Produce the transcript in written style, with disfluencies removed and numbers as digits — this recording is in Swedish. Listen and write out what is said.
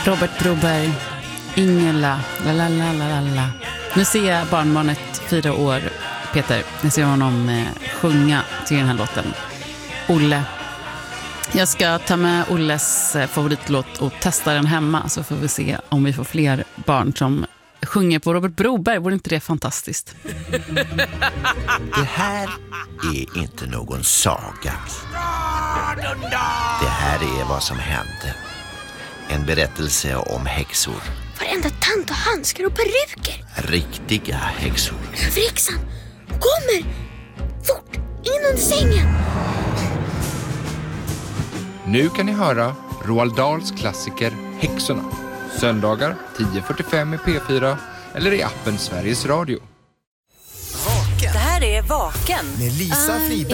Robert Broberg, Ingela, la. Nu ser jag barnbarnet 4 år, Peter. Jag ser honom sjunga till den här låten. Olle. Jag ska ta med Olles favoritlåt och testa den hemma, så får vi se om vi får fler barn som sjunger på Robert Broberg. Vore inte det fantastiskt? Det här är inte någon saga. Det här är vad som hände. En berättelse om häxor. Varenda tant och handskar och peruker. Riktiga häxor. Överhäxan kommer! Fort! In under sängen! Nu kan ni höra Roald Dahls klassiker Häxorna. Söndagar 10:45 i P4 eller i appen Sveriges Radio. Det här är Vaken med Lisa, Frida